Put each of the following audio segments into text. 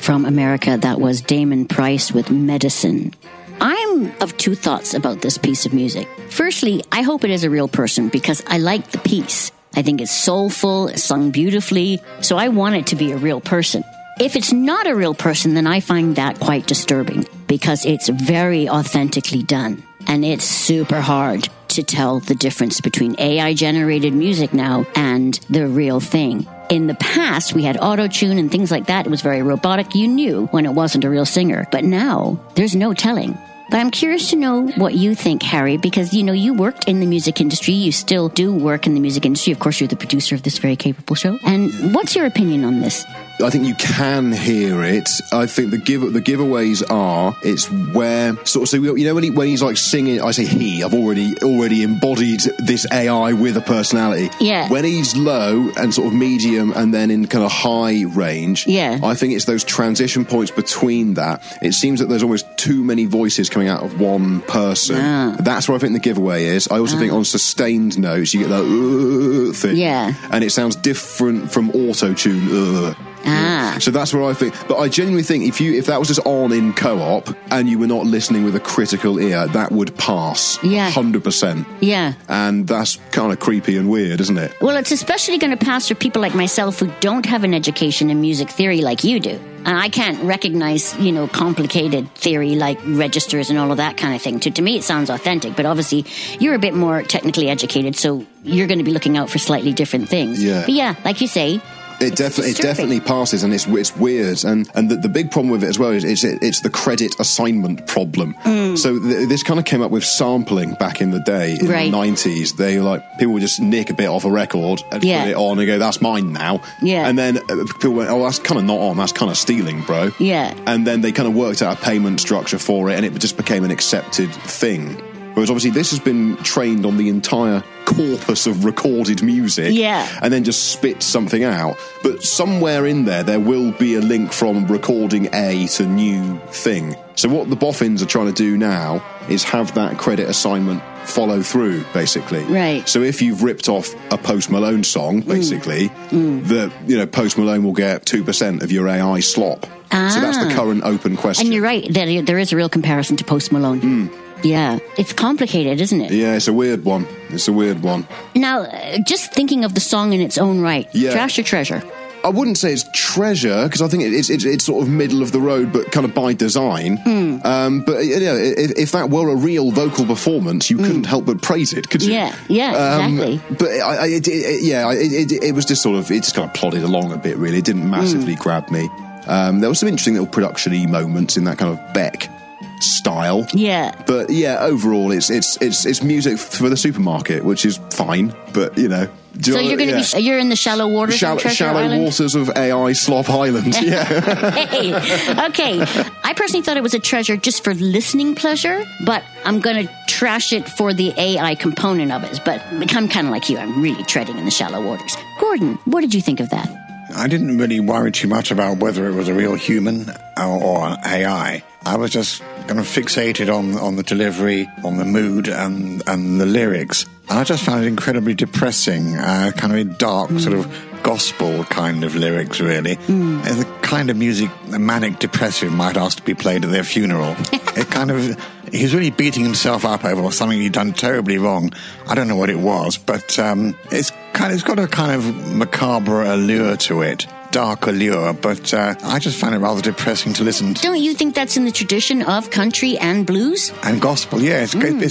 from America. That was Damon Price with Medicine. I'm of two thoughts about this piece of music. Firstly, I hope it is a real person because I like the piece. I think it's soulful, it's sung beautifully, so I want it to be a real person. If it's not a real person, then I find that quite disturbing because it's very authentically done. And it's super hard to tell the difference between AI-generated music now and the real thing. In the past, we had auto-tune and things like that. It was very robotic. You knew when it wasn't a real singer. But now, there's no telling. But I'm curious to know what you think, Harry, because, you worked in the music industry. You still do work in the music industry. Of course, you're the producer of this very capable show. And what's your opinion on this? I think you can hear it. I think the giveaways are, it's where sort of, so when he's like singing, I say he, I've already embodied this AI with a personality. Yeah. When he's low and sort of medium and then in kind of high range, yeah, I think it's those transition points between that. It seems that there's almost too many voices coming out of one person. That's what I think the giveaway is. I also think on sustained notes you get that thing. Yeah. And it sounds different from auto-tune. So that's where I think, but I genuinely think if that was just on in co-op and you were not listening with a critical ear, that would pass. Yeah. 100%. Yeah. And that's kind of creepy and weird, isn't it? Well, it's especially going to pass for people like myself who don't have an education in music theory like you do. And I can't recognize, complicated theory like registers and all of that kind of thing. To me, it sounds authentic, but obviously you're a bit more technically educated, so you're going to be looking out for slightly different things. Yeah. But yeah, like you say, it definitely passes, and it's weird, and the big problem with it as well is it's the credit assignment problem. So this kind of came up with sampling back in the day in the 90s. They people would just nick a bit off a record and put it on and go, "That's mine now." Yeah. And then people went, "Oh, that's kind of not on. That's kind of stealing, bro." Yeah. And then they kind of worked out a payment structure for it, and it just became an accepted thing. Whereas obviously this has been trained on the entire corpus of recorded music, and then just spit something out. But somewhere in there will be a link from recording A to new thing. So what the boffins are trying to do now is have that credit assignment follow through, basically. Right. So if you've ripped off a Post Malone song, basically, Post Malone will get 2% of your AI slop. So that's the current open question. And you're right, there is a real comparison to Post Malone. Yeah, it's complicated, isn't it? Yeah, it's a weird one. Now, just thinking of the song in its own right, trash or treasure? I wouldn't say it's treasure, because I think it's sort of middle of the road, but kind of by design. But if that were a real vocal performance, you couldn't help but praise it, could you? Yeah, exactly. But it was just sort of, it just kind of plodded along a bit, really. It didn't massively grab me. There was some interesting little production-y moments in that kind of Beck style. Yeah. But overall it's music for the supermarket, which is fine, but So you're going to be you're in the shallow waters of Treasure Island? Waters of AI Slop Island. Yeah. Hey, okay. I personally thought it was a treasure just for listening pleasure, but I'm going to trash it for the AI component of it. But I'm kind of like you. I'm really treading in the shallow waters. Gordon, what did you think of that? I didn't really worry too much about whether it was a real human or an AI. I was just kind of fixated on the delivery, on the mood and the lyrics. And I just found it incredibly depressing, kind of dark, sort of gospel kind of lyrics, really. And the kind of music a manic depressive might ask to be played at their funeral. It kind of... He's really beating himself up over something he'd done terribly wrong. I don't know what it was, but it's got a kind of macabre allure to it. Dark allure, but I just found it rather depressing to listen to. Don't you think that's in the tradition of country and blues? And gospel, yeah.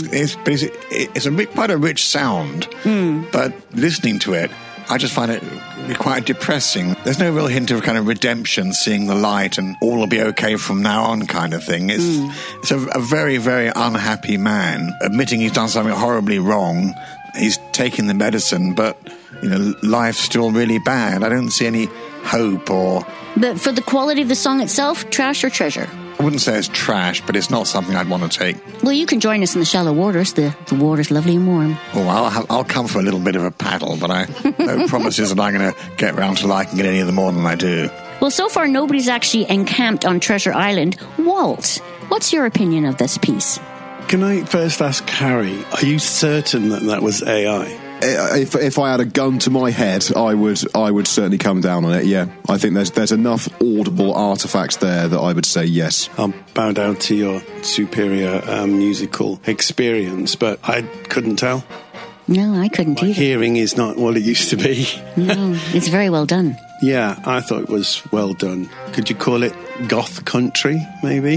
It's quite a rich sound, but listening to it, I just find it quite depressing. There's no real hint of kind of redemption, seeing the light and all will be okay from now on kind of thing. It's a very, very unhappy man, admitting he's done something horribly wrong. He's taking the medicine, but, life's still really bad. I don't see any hope or... But for the quality of the song itself, trash or treasure? I wouldn't say it's trash, but it's not something I'd want to take. Well, you can join us in the shallow waters. The water's lovely and warm. Oh, I'll come for a little bit of a paddle, but no promises that I'm going to get round to liking it any more than I do. Well, so far nobody's actually encamped on Treasure Island. Walt, what's your opinion of this piece? Can I first ask Harry, are you certain that was AI? if I had a gun to my head, I would certainly come down on it. Yeah, I think there's enough audible artifacts there that I would say yes. I'll bow down to your superior musical experience, but I couldn't tell. No, I couldn't either. Hearing is not what it used to be. No, it's very well done. Yeah, I thought it was well done. Could you call it goth country, maybe?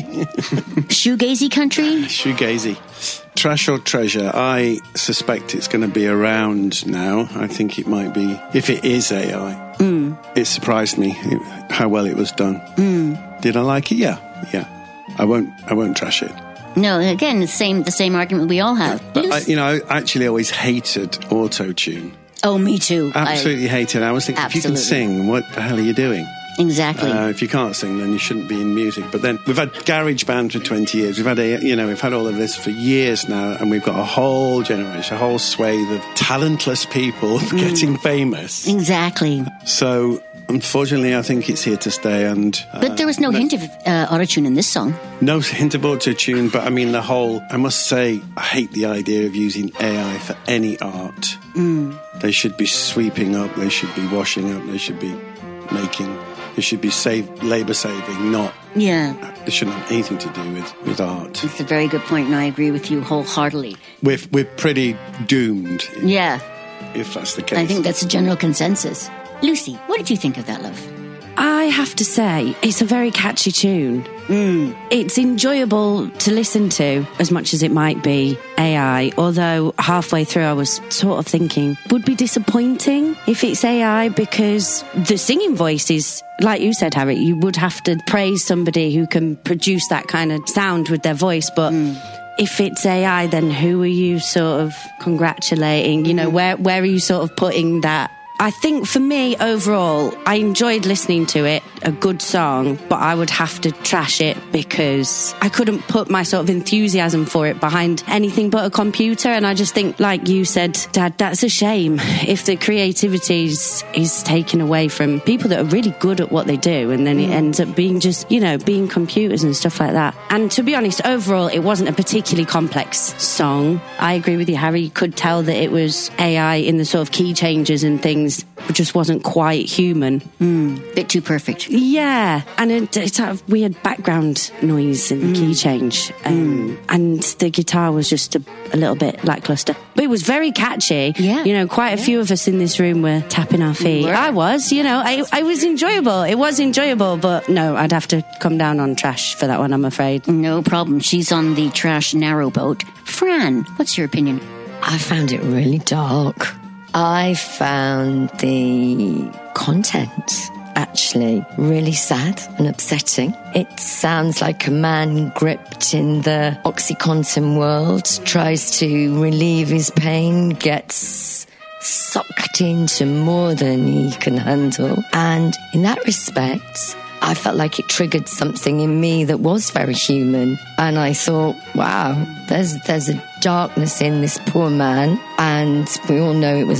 Shoegazy country? Shoegazy. Trash or treasure? I suspect it's going to be around now. I think it might be, if it is AI. It surprised me how well it was done. Did I like it? Yeah. I won't trash it. No, again, the same argument we all have. But I actually always hated auto-tune. Oh, me too. Absolutely hated it. I was thinking, absolutely. If you can sing, what the hell are you doing? Exactly. If you can't sing, then you shouldn't be in music. But then we've had GarageBand for 20 years. We've had all of this for years now, and we've got a whole generation, a whole swathe of talentless people getting famous. Exactly. So, unfortunately, I think it's here to stay. But there was no hint of autotune in this song. No hint of autotune, but I mean I must say, I hate the idea of using AI for any art. They should be sweeping up, they should be washing up, they should be making... It should be labour saving, not... Yeah. It shouldn't have anything to do with art. It's a very good point, and I agree with you wholeheartedly. We're pretty doomed. Yeah. If that's the case. I think that's a general consensus. Lucy, what did you think of that, love? I have to say, it's a very catchy tune. It's enjoyable to listen to, as much as it might be AI, although halfway through I was sort of thinking, would be disappointing if it's AI, because the singing voice is, like you said, Harry, you would have to praise somebody who can produce that kind of sound with their voice, but... If it's AI, then who are you sort of congratulating? You know, where are you sort of putting that? I think for me, overall, I enjoyed listening to it, a good song, but I would have to trash it because I couldn't put my sort of enthusiasm for it behind anything but a computer. And I just think, like you said, Dad, that's a shame if the creativity is taken away from people that are really good at what they do, and then it ends up being just, being computers and stuff like that. And to be honest, overall, it wasn't a particularly complex song. I agree with you, Harry. You could tell that it was AI in the sort of key changes and things. It just wasn't quite human. Bit too perfect. Yeah, and it's had a weird background noise in the key change. And the guitar was just a little bit lackluster. But it was very catchy. Yeah. Quite a few of us in this room were tapping our feet. I was, I was enjoyable. It was enjoyable, but no, I'd have to come down on trash for that one, I'm afraid. No problem. She's on the trash narrowboat. Fran, what's your opinion? I found it really dark. I found the content actually really sad and upsetting. It sounds like a man gripped in the OxyContin world tries to relieve his pain, gets sucked into more than he can handle. And in that respect, I felt like it triggered something in me that was very human. And I thought, wow, there's a darkness in this poor man. And we all know it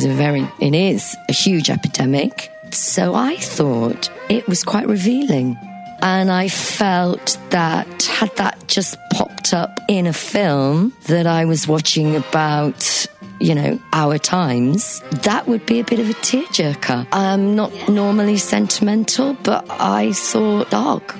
is a huge epidemic. So I thought it was quite revealing. And I felt that had that just popped up in a film that I was watching about, our times, that would be a bit of a tearjerker. I'm not normally sentimental, but I thought dark.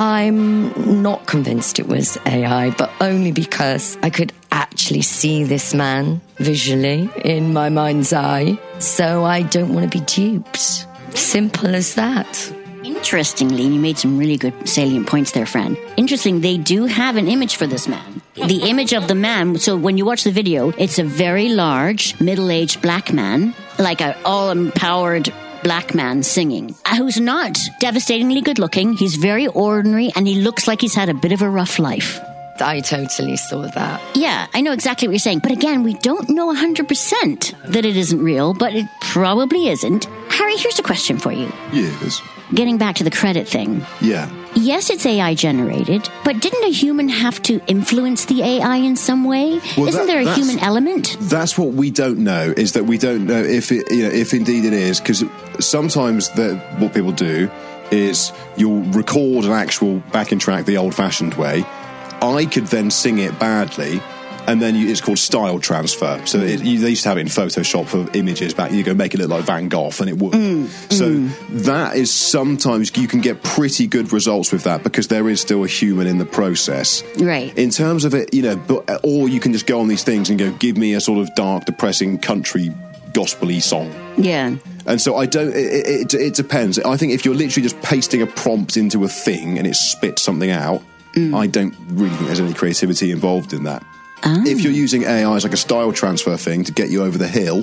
I'm not convinced it was AI, but only because I could actually see this man visually in my mind's eye. So I don't want to be duped. Simple as that. Interestingly, you made some really good salient points there, Fran. Interesting, they do have an image for this man. The image of the man, so when you watch the video, it's a very large, middle-aged black man, like an all-empowered black man singing, who's not devastatingly good-looking. He's very ordinary, and he looks like he's had a bit of a rough life. I totally saw that. Yeah, I know exactly what you're saying. But again, we don't know 100% that it isn't real, but it probably isn't. Harry, here's a question for you. Yes. Getting back to the credit thing. Yeah. Yes, it's AI generated, but didn't a human have to influence the AI in some way? Well, Isn't there a human element? That's what we don't know, is that we don't know if indeed it is, because sometimes what people do is you'll record an actual backing track the old-fashioned way. I could then sing it badly, and then it's called style transfer. So they used to have it in Photoshop for images back. You go make it look like Van Gogh, and it would. So that is sometimes you can get pretty good results with that because there is still a human in the process. Right. In terms of it, or you can just go on these things and go, give me a sort of dark, depressing country gospel-y song. Yeah. And so I don't, it depends. I think if you're literally just pasting a prompt into a thing and it spits something out, I don't really think there's any creativity involved in that. If you're using AI as like a style transfer thing to get you over the hill,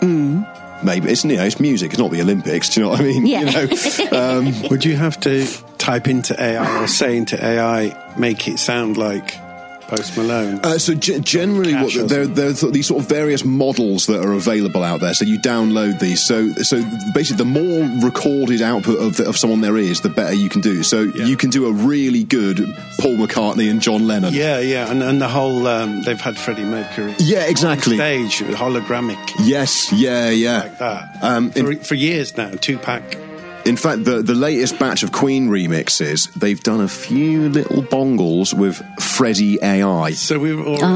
maybe it's music. It's not the Olympics. Do you know what I mean? Yeah. Would you have to type into AI or say into AI, make it sound like Post Malone? So generally, there are these sort of various models that are available out there. So you download these. So basically, the more recorded output of someone there is, the better you can do. So you can do a really good Paul McCartney and John Lennon. Yeah, and the whole they've had Freddie Mercury. Yeah, exactly. On stage, hologramic. Yes, yeah, like that. For years now, Tupac. In fact, the latest batch of Queen remixes, they've done a few little bongles with Freddie AI. So we're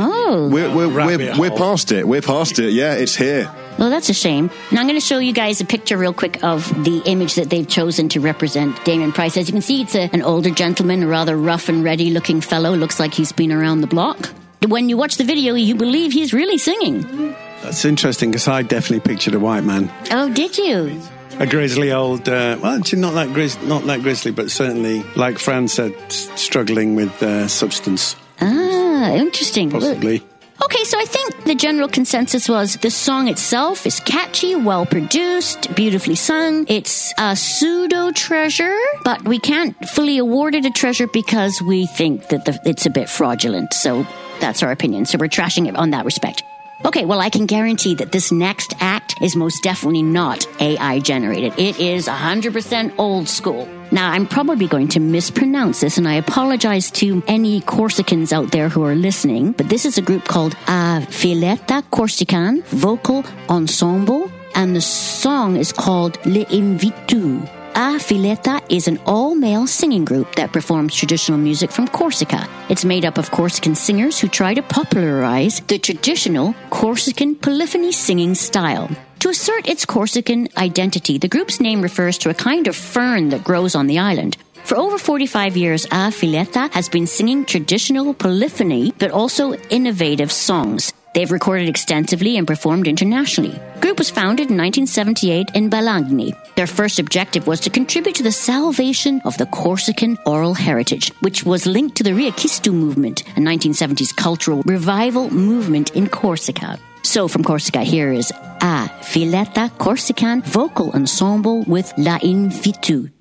already we're past it. We're past it. Yeah, it's here. Well, that's a shame. And I'm going to show you guys a picture real quick of the image that they've chosen to represent Damien Price. As you can see, it's an older gentleman, a rather rough and ready looking fellow. Looks like he's been around the block. When you watch the video, you believe he's really singing. That's interesting because I definitely pictured a white man. Oh, did you? A grizzly old, well, actually not that grizzly, but certainly, like Fran said, struggling with substance. Ah, interesting. Possibly. Okay, so I think the general consensus was the song itself is catchy, well-produced, beautifully sung. It's a pseudo-treasure, but we can't fully award it a treasure because we think that it's a bit fraudulent. So that's our opinion. So we're trashing it on that respect. Okay, well, I can guarantee that this next act is most definitely not AI generated. It is 100% old school. Now, I'm probably going to mispronounce this, and I apologize to any Corsicans out there who are listening, but this is a group called A Fileta Corsican Vocal Ensemble, and the song is called L'Invitu. A Fileta is an all-male singing group that performs traditional music from Corsica. It's made up of Corsican singers who try to popularize the traditional Corsican polyphony singing style. To assert its Corsican identity, the group's name refers to a kind of fern that grows on the island. For over 45 years, A Fileta has been singing traditional polyphony, but also innovative songs. They've recorded extensively and performed internationally. The group was founded in 1978 in Balagni. Their first objective was to contribute to the salvation of the Corsican oral heritage, which was linked to the Riachistu movement, a 1970s cultural revival movement in Corsica. So from Corsica, here is A Fileta Corsican Vocal Ensemble with L'Invitu.